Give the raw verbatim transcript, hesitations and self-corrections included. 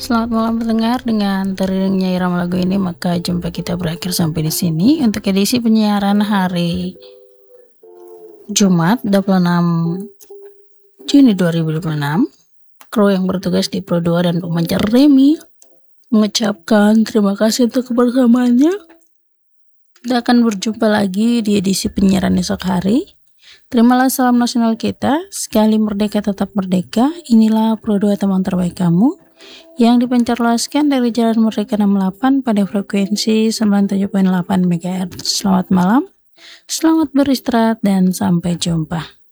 Selamat malam pendengar, dengan terinnya irama lagu ini maka jumpa kita berakhir sampai di sini untuk edisi penyiaran hari Jumat dua puluh enam Juni dua ribu dua puluh enam. Kru yang bertugas di Pro dua dan pemancar Remi mengucapkan terima kasih untuk kebersamaannya. Kita akan berjumpa lagi di edisi penyiaran esok hari. Terimalah salam nasional kita, sekali merdeka tetap merdeka. Inilah Pro dua, teman terbaik kamu, yang dipancarluaskan dari Jalan Merdeka enam puluh delapan pada frekuensi sembilan puluh tujuh koma delapan megahertz. Selamat malam, selamat beristirahat, dan sampai jumpa.